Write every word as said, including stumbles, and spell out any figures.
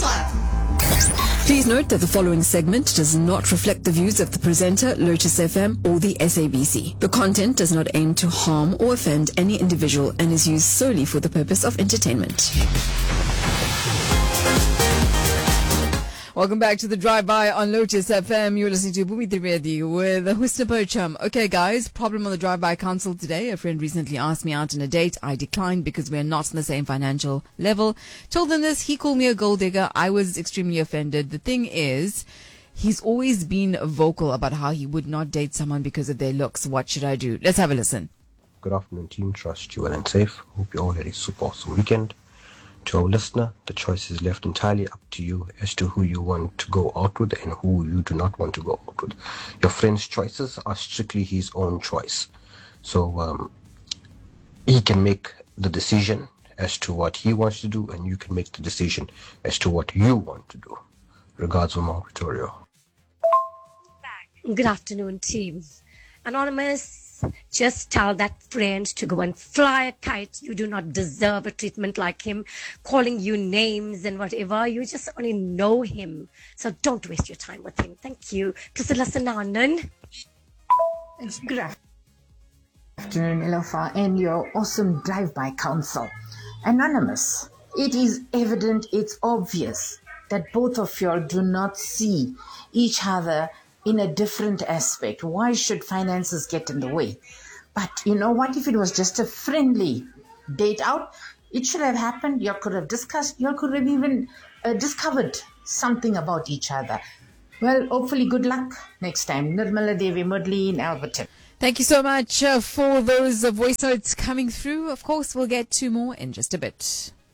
Please note that the following segment does not reflect the views of the presenter, Lotus F M, or the S A B C. The content does not aim to harm or offend any individual and is used solely for the purpose of entertainment. Welcome back to the Drive-By on Lotus F M. You're listening to Bhumi Trivedi with Husna Percham. Okay, guys, problem on the Drive-By Council today. A friend recently asked me out on a date. I declined because we're not on the same financial level. Told him this. He called me a gold digger. I was extremely offended. The thing is, he's always been vocal about how he would not date someone because of their looks. What should I do? Let's have a listen. Good afternoon, team. Trust you well and safe. Hope you all had a super awesome weekend. To our listener, the choice is left entirely up to you as to who you want to go out with and who you do not want to go out with. Your friend's choices are strictly his own choice. So um, he can make the decision as to what he wants to do, and you can make the decision as to what you want to do. Regards from Mount Victoria. Good afternoon, team. Anonymous, just tell that friend to go and fly a kite. You do not deserve a treatment like him, calling you names and whatever. You just only know him. So don't waste your time with him. Thank you. Priscilla Sananan. Good afternoon, Elofa, and your awesome drive-by council. Anonymous, it is evident, it's obvious that both of you do not see each other in a different aspect. Why should finances get in the way? But you know what? If it was just a friendly date out, it should have happened. You could have discussed, you could have even uh, discovered something about each other. Well, hopefully good luck next time. Nirmala Devi Mudli in Alberton. Thank you so much uh, for those uh, voice notes coming through. Of course, we'll get two more in just a bit.